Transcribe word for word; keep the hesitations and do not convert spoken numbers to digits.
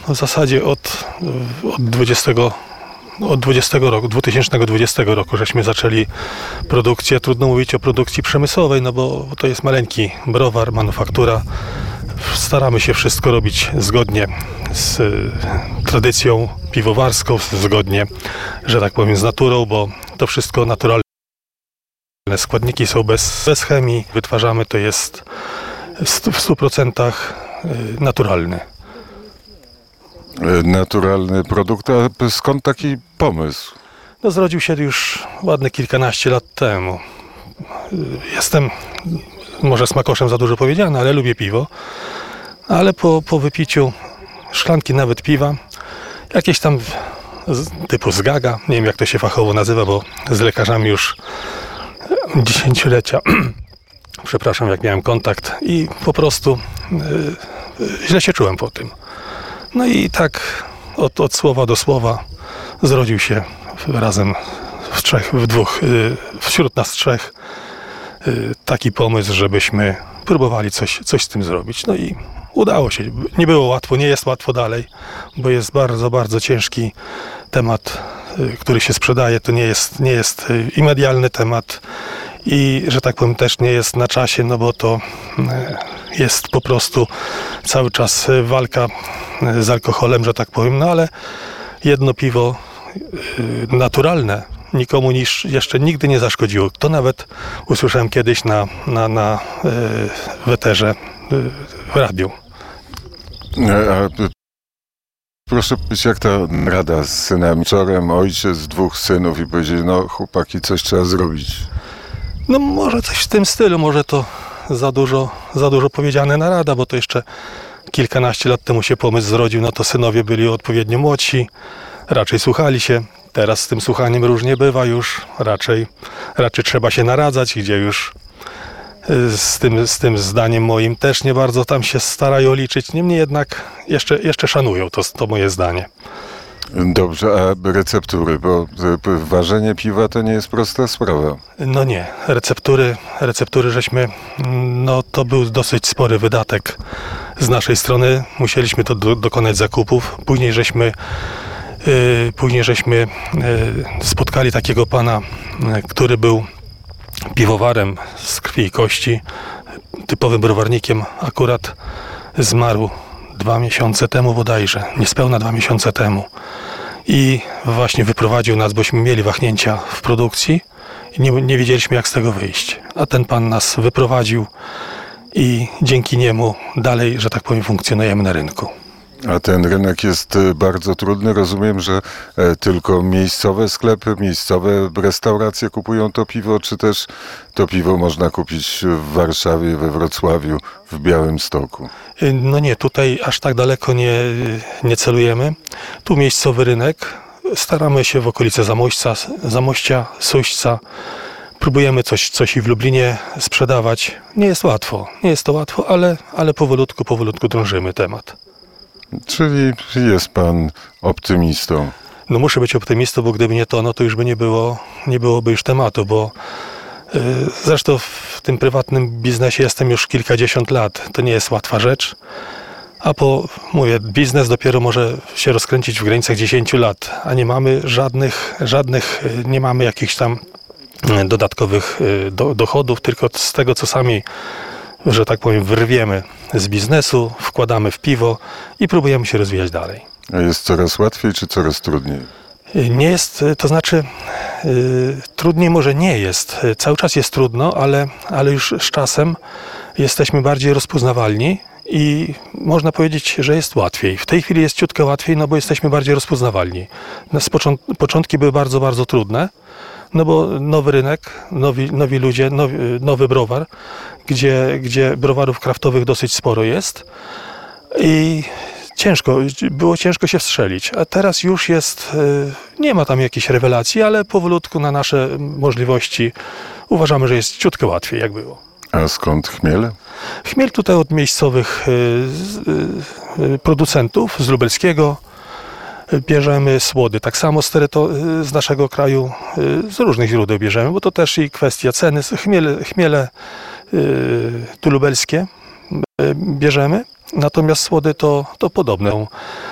w zasadzie od, od dwudziestego Od dwudziestego roku, dwa tysiące dwudziestego roku żeśmy zaczęli produkcję. Trudno mówić o produkcji przemysłowej, no bo to jest maleńki browar, manufaktura. Staramy się wszystko robić zgodnie z tradycją piwowarską, zgodnie, że tak powiem, z naturą, bo to wszystko naturalne. Składniki są bez, bez chemii. Wytwarzamy, to jest w stu procentach naturalny. Naturalny produkt, a skąd taki pomysł? No, zrodził się już ładne kilkanaście lat temu. Jestem, może smakoszem za dużo powiedziane, ale lubię piwo. Ale po, po wypiciu szklanki nawet piwa, jakieś tam typu zgaga, nie wiem jak to się fachowo nazywa, bo z lekarzami już dziesięciolecia, przepraszam, jak miałem kontakt i po prostu yy, źle się czułem po tym. No i tak od, od słowa do słowa zrodził się razem w trzech, w dwóch, wśród nas trzech taki pomysł, żebyśmy próbowali coś, coś z tym zrobić. No i udało się. Nie było łatwo, nie jest łatwo dalej, bo jest bardzo, bardzo ciężki temat, który się sprzedaje. To nie jest, nie jest i medialny temat, i że tak powiem też nie jest na czasie, no bo to jest po prostu cały czas walka z alkoholem, że tak powiem, no ale jedno piwo naturalne nikomu niż jeszcze nigdy nie zaszkodziło. To nawet usłyszałem kiedyś na, na, na w eterze w radiu. A, proszę powiedzieć, jak ta rada z synami? Wieczorem ojciec dwóch synów i powiedzieli, no chłopaki, coś trzeba zrobić. No może coś w tym stylu, może to za dużo, za dużo powiedziane narada, bo to jeszcze kilkanaście lat temu się pomysł zrodził, no to synowie byli odpowiednio młodsi, raczej słuchali się. Teraz z tym słuchaniem różnie bywa już, raczej, raczej trzeba się naradzać, gdzie już z tym, z tym zdaniem moim też nie bardzo tam się starają liczyć, niemniej jednak jeszcze, jeszcze szanują to, to moje zdanie. Dobrze, a receptury, bo ważenie piwa to nie jest prosta sprawa. No nie, receptury, receptury żeśmy, no to był dosyć spory wydatek z naszej strony, musieliśmy to do, dokonać zakupów, później żeśmy, yy, później żeśmy yy, spotkali takiego pana, yy, który był piwowarem z krwi i kości, typowym browarnikiem, akurat zmarł dwa miesiące temu bodajże, niespełna dwa miesiące temu. I właśnie wyprowadził nas, bośmy mieli wahnięcia w produkcji i nie, nie wiedzieliśmy jak z tego wyjść. A ten pan nas wyprowadził i dzięki niemu dalej, że tak powiem, funkcjonujemy na rynku. A ten rynek jest bardzo trudny. Rozumiem, że tylko miejscowe sklepy, miejscowe restauracje kupują to piwo, czy też to piwo można kupić w Warszawie, we Wrocławiu, w Białymstoku? No nie, tutaj aż tak daleko nie, nie celujemy. Tu miejscowy rynek. Staramy się w okolicy Zamościa, Zamościa, Suśca. Próbujemy coś, coś i w Lublinie sprzedawać. Nie jest łatwo, nie jest to łatwo, ale, ale powolutku, powolutku drążymy temat. Czyli jest pan optymistą? No muszę być optymistą, bo gdyby nie to, no to już by nie było, nie byłoby już tematu, bo yy, zresztą w tym prywatnym biznesie jestem już kilkadziesiąt lat. To nie jest łatwa rzecz, a po, mówię, biznes dopiero może się rozkręcić w granicach dziesięciu lat, a nie mamy żadnych, żadnych, nie mamy jakichś tam dodatkowych do, dochodów, tylko z tego, co sami, że tak powiem, wyrwiemy z biznesu, wkładamy w piwo i próbujemy się rozwijać dalej. A jest coraz łatwiej, czy coraz trudniej? Nie jest, to znaczy yy, trudniej może nie jest. Cały czas jest trudno, ale, ale już z czasem jesteśmy bardziej rozpoznawalni i można powiedzieć, że jest łatwiej. W tej chwili jest ciutkę łatwiej, no bo jesteśmy bardziej rozpoznawalni. Z począt- początki były bardzo, bardzo trudne. No bo nowy rynek, nowi, nowi ludzie, nowy, nowy browar, gdzie, gdzie browarów kraftowych dosyć sporo jest i ciężko, było ciężko się wstrzelić, a teraz już jest, nie ma tam jakichś rewelacji, ale powolutku na nasze możliwości uważamy, że jest ciutkę łatwiej, jak było. A skąd chmiel? Chmiel tutaj od miejscowych producentów z lubelskiego. Bierzemy słody, tak samo z, teryto- z naszego kraju, z różnych źródeł bierzemy, bo to też i kwestia ceny. Chmiele, chmiele tu lubelskie bierzemy, natomiast słody to, to podobne.